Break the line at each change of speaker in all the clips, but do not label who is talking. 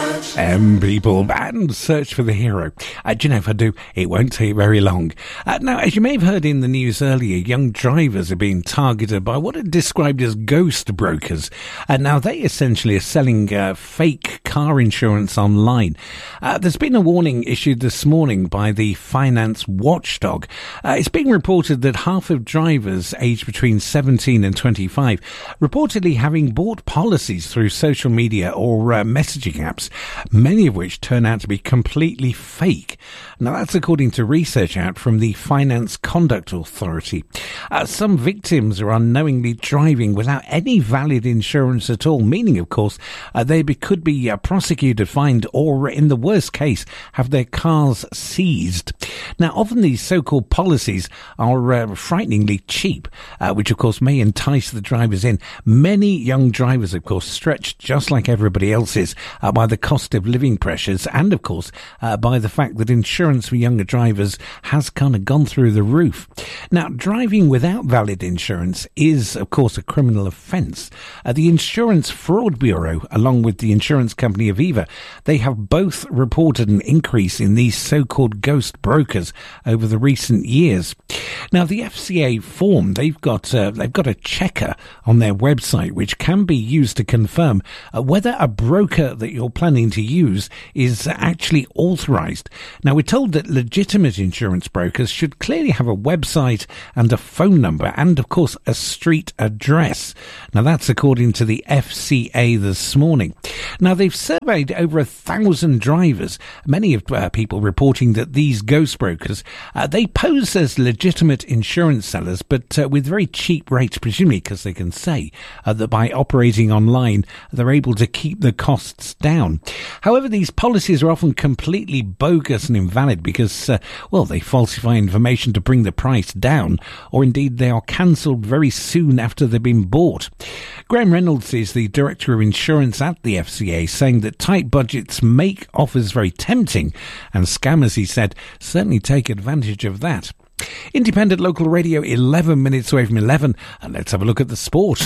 People and search for the hero. Do you know, if I do, it won't take very long. Now, as you may have heard in the news earlier, young drivers are being targeted by what are described as ghost brokers. Now, they essentially are selling fake car insurance online. There's been a warning issued this morning by the finance watchdog. It's being reported that half of drivers aged between 17 and 25 reportedly having bought policies through social media or messaging apps, many of which turn out to be completely fake. Now, that's according to research out from the Finance Conduct Authority. Some victims are unknowingly driving without any valid insurance at all, meaning, of course, they could be prosecuted, fined, or, in the worst case, have their cars seized. Now, often these so-called policies are frighteningly cheap, which, of course, may entice the drivers in. Many young drivers, of course, stretched just like everybody else is by the cost of living pressures and, of course, by the fact that insurance for younger drivers has kind of gone through the roof. Now, driving without valid insurance is, of course, a criminal offence. The Insurance Fraud Bureau, along with the insurance company Aviva, they have both reported an increase in these so-called ghost brokers over the recent years. Now, the FCA form, they've got a checker on their website which can be used to confirm whether a broker that you're planning to use is actually authorised. Now, we're told that legitimate insurance brokers should clearly have a website and a phone number and, of course, a street address. Now, that's according to the FCA this morning. Now, they've surveyed over 1,000 drivers, many of people reporting that these ghost brokers, they pose as legitimate insurance sellers, but with very cheap rates, presumably because they can say that by operating online, they're able to keep the costs down. However, these policies are often completely bogus and invalid because, they falsify information to bring the price down, or indeed they are cancelled very soon after they've been bought. Graham Reynolds is the Director of Insurance at the FCA, saying that tight budgets make offers very tempting, and scammers, he said, certainly take advantage of that. Independent local radio, 11 minutes away from 11, and let's have a look at the sport.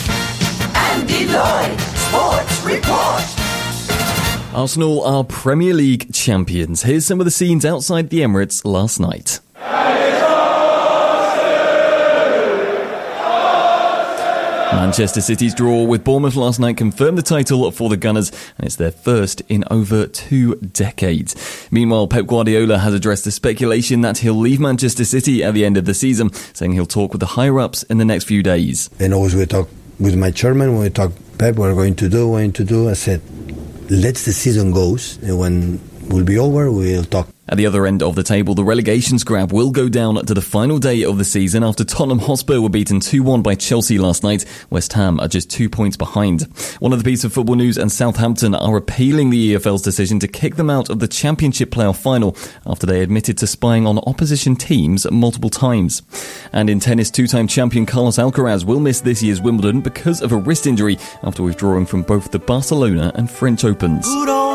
Andy Lloyd, Sports Report.
Arsenal are Premier League champions. Here's some of the scenes outside the Emirates last night. Manchester City's draw with Bournemouth last night confirmed the title for the Gunners, and it's their first in over 2 decades. Meanwhile, Pep Guardiola has addressed the speculation that he'll leave Manchester City at the end of the season, saying he'll talk with the higher-ups in the next few days.
And always we talk with my chairman, when we talk, Pep, what are going to do. I said, let the season goes, and when it will be over, we'll talk.
At the other end of the table, the relegation scrap will go down to the final day of the season after Tottenham Hotspur were beaten 2-1 by Chelsea last night. West Ham are just 2 points behind. One of the pieces of football news, and Southampton are appealing the EFL's decision to kick them out of the Championship playoff final after they admitted to spying on opposition teams multiple times. And in tennis, two-time champion Carlos Alcaraz will miss this year's Wimbledon because of a wrist injury after withdrawing from both the Barcelona and French Opens.